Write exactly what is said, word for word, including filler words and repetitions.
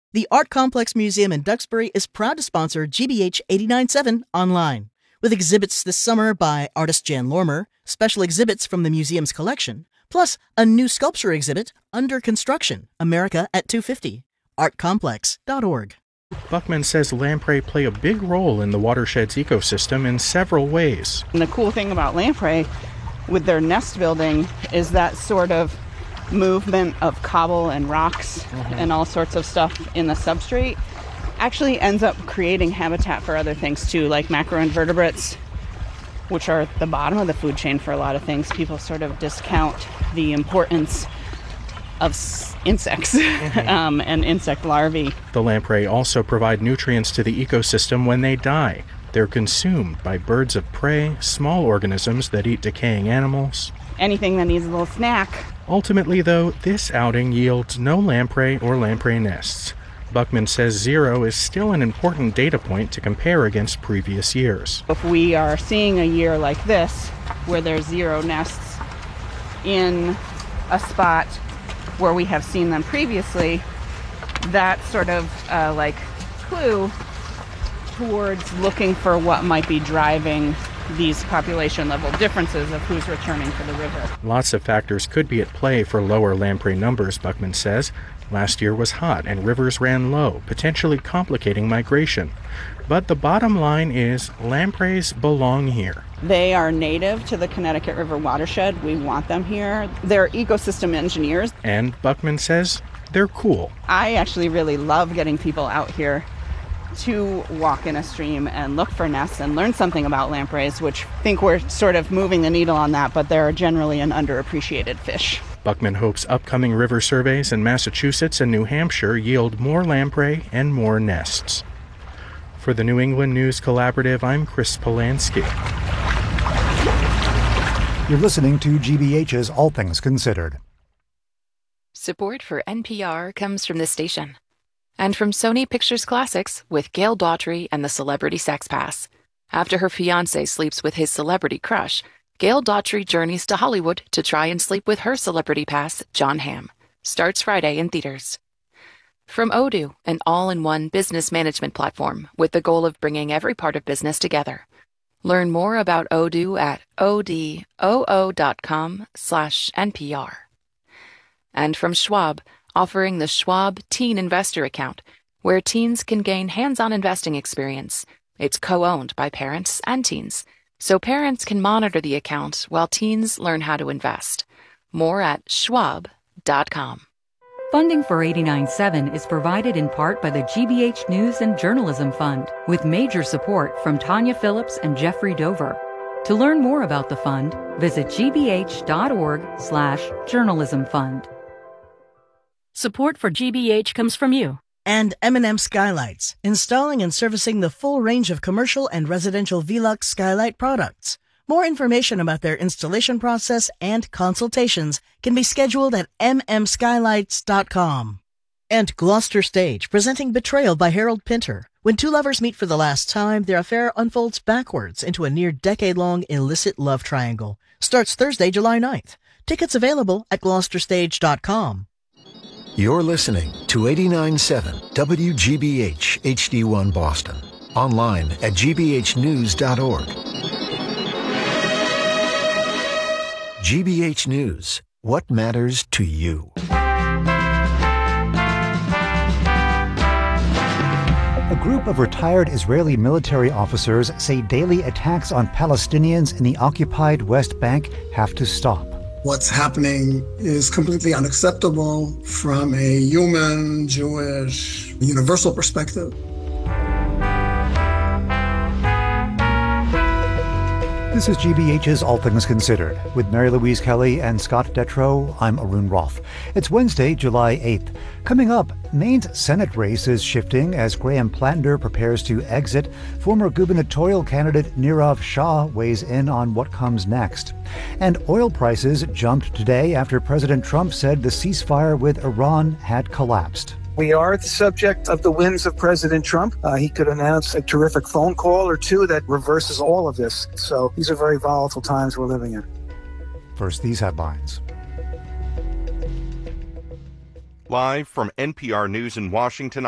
The Art Complex Museum in Duxbury is proud to sponsor G B H eighty-nine point seven Online, with exhibits this summer by artist Jan Lormer, special exhibits from the museum's collection, plus a new sculpture exhibit, Under Construction, America at two fifty. art complex dot org. Buckman says lamprey play a big role in the watershed's ecosystem in several ways. And the cool thing about lamprey with their nest building is that sort of movement of cobble and rocks mm-hmm. and all sorts of stuff in the substrate actually ends up creating habitat for other things too, like macroinvertebrates, which are at the bottom of the food chain for a lot of things. People sort of discount the importance of s- insects mm-hmm. um, and insect larvae. The lamprey also provide nutrients to the ecosystem when they die. They're consumed by birds of prey, small organisms that eat decaying animals. Anything that needs a little snack. Ultimately, though, this outing yields no lamprey or lamprey nests. Buckman says zero is still an important data point to compare against previous years. If we are seeing a year like this, where there's zero nests in a spot where we have seen them previously, that sort of uh, like clue towards looking for what might be driving these population level differences of who's returning to the river. Lots of factors could be at play for lower lamprey numbers, Buckman says. Last year was hot and rivers ran low, potentially complicating migration. But the bottom line is lampreys belong here. They are native to the Connecticut River watershed. We want them here. They're ecosystem engineers. And Buckman says they're cool. I actually really love getting people out here to walk in a stream and look for nests and learn something about lampreys, which I think we're sort of moving the needle on that, but they're generally an underappreciated fish. Buckman hopes upcoming river surveys in Massachusetts and New Hampshire yield more lamprey and more nests. For the New England News Collaborative, I'm Chris Polanski. You're listening to G B H's All Things Considered. Support for N P R comes from this station. And from Sony Pictures Classics with Gail Daughtry and the Celebrity Sex Pass. After her fiancé sleeps with his celebrity crush, Gail Daughtry journeys to Hollywood to try and sleep with her celebrity pass, John Hamm. Starts Friday in theaters. From Odoo, an all-in-one business management platform with the goal of bringing every part of business together. Learn more about Odoo at odoo.com slash NPR. And from Schwab, offering the Schwab Teen Investor Account, where teens can gain hands-on investing experience. It's co-owned by parents and teens, so parents can monitor the account while teens learn how to invest. More at schwab dot com. Funding for eighty-nine point seven is provided in part by the G B H News and Journalism Fund, with major support from Tanya Phillips and Jeffrey Dover. To learn more about the fund, visit gbh.org slash journalism fund. Support for G B H comes from you. And M and M Skylights, installing and servicing the full range of commercial and residential Velux skylight products. More information about their installation process and consultations can be scheduled at m m skylights dot com. And Gloucester Stage, presenting Betrayal by Harold Pinter. When two lovers meet for the last time, their affair unfolds backwards into a near-decade-long illicit love triangle. Starts Thursday, July ninth. Tickets available at gloucester stage dot com. You're listening to eighty-nine point seven W G B H H D one Boston. Online at g b h news dot org. G B H News. What matters to you? A group of retired Israeli military officers say daily attacks on Palestinians in the occupied West Bank have to stop. What's happening is completely unacceptable from a human, Jewish, universal perspective. This is G B H's All Things Considered. With Mary Louise Kelly and Scott Detrow, I'm Arun Roth. It's Wednesday, July eighth. Coming up, Maine's Senate race is shifting as Graham Plattner prepares to exit. Former gubernatorial candidate Nirav Shah weighs in on what comes next. And oil prices jumped today after President Trump said the ceasefire with Iran had collapsed. We are the subject of the whims of President Trump. Uh, he could announce a terrific phone call or two that reverses all of this. So these are very volatile times we're living in. First, these headlines. Live from N P R News in Washington.